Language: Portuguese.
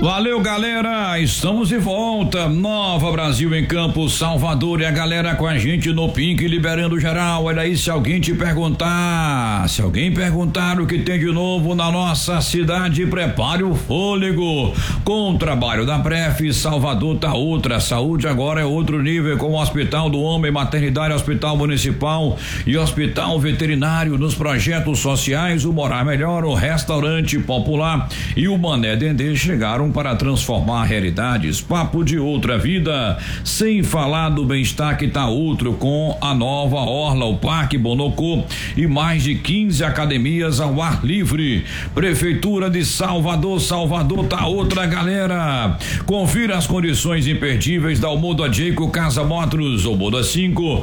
Valeu, galera, estamos de volta. Nova Brasil em Campos, Salvador, e a galera com a gente no Pink liberando geral. Olha aí, se alguém perguntar o que tem de novo na nossa cidade, prepare o fôlego. Com o trabalho da Pref, Salvador tá outra. Saúde agora é outro nível, com o Hospital do Homem, Maternidade, Hospital Municipal e Hospital Veterinário. Nos projetos sociais, o Morar Melhor, o Restaurante Popular e o Mané Dendê chegaram para transformar realidades. Papo de outra vida, sem falar do bem-estar que tá outro, com a nova orla, o Parque Bonocô e mais de 15 academias ao ar livre. Prefeitura de Salvador tá outra, galera. Confira as condições imperdíveis da Almoda Jeico Casa Motors, Almoda 5,